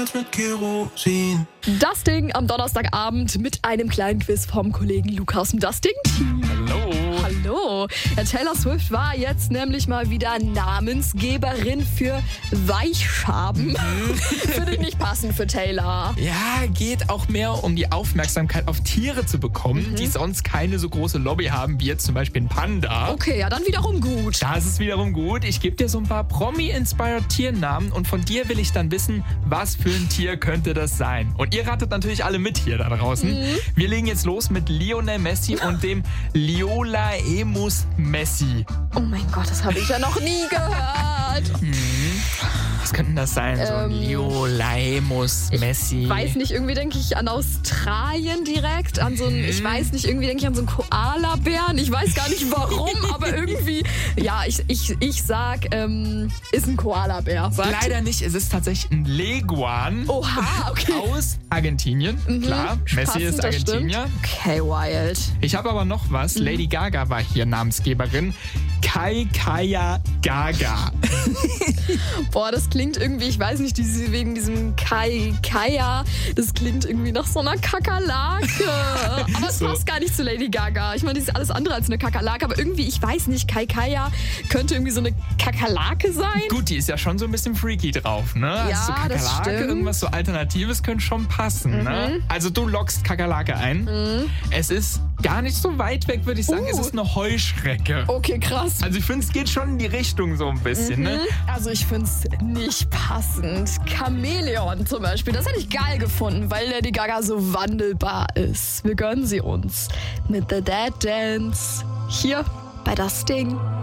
mit Kerosin. Das Ding am Donnerstagabend mit einem kleinen Quiz vom Kollegen Lukas und das Ding-Team. Hallo. Hallo. Ja, Taylor Swift war jetzt nämlich mal wieder Namensgeberin für Weichschaben. Finde ich nicht passend für Taylor. Ja, geht auch mehr um die Aufmerksamkeit auf Tiere zu bekommen, die sonst keine so große Lobby haben, wie jetzt zum Beispiel ein Panda. Okay, ja, dann wiederum gut. Da ist es wiederum gut. Ich gebe dir so ein paar Promi-inspired Tiernamen und von dir will ich dann wissen, was für ein Tier könnte das sein. Und ihr ratet natürlich alle mit hier da draußen. Wir legen jetzt los mit Lionel Messi und dem Liolaemus Messi. Oh mein Gott, das habe ich ja noch nie gehört. Was könnte das sein? So ein Liolaemus Messi. Ich weiß nicht, irgendwie denke ich an Australien direkt, an so einen, ich weiß nicht, irgendwie denke ich an so einen Koalabären. Ich weiß gar nicht warum, aber irgendwie, ja, ich sag, ist ein Koalabär. Leider nicht, es ist tatsächlich ein Leguan. Oha, okay. Aus Argentinien, klar. Messi Passend, ist das Argentinier. stimmt. Okay, wild. Ich habe aber noch was. Lady Gaga war hier Namensgeberin. Kaya Gaga. Boah, das klingt irgendwie, ich weiß nicht, wegen diesem Kaya, das klingt irgendwie nach so einer Kakerlake. Aber es passt gar nicht zu Lady Gaga. Ich meine, die ist alles andere als eine Kakerlake, aber irgendwie, ich weiß nicht, Kaya könnte irgendwie so eine Kakerlake sein. Gut, die ist ja schon so ein bisschen freaky drauf, ne? Ja, also so das Kakerlake, stimmt. irgendwas so Alternatives könnte schon passen, ne? Also du loggst Kakerlake ein. Es ist gar nicht so weit weg, würde ich sagen. Es ist eine Heuschrecke. Okay, krass. Also ich finde, es geht schon in die Richtung so ein bisschen, ne? Also ich finde es nicht passend. Chamäleon zum Beispiel, das hätte ich geil gefunden, weil Lady Gaga so wandelbar ist. Wir gönnen sie uns mit The Dead Dance hier bei Das Ding.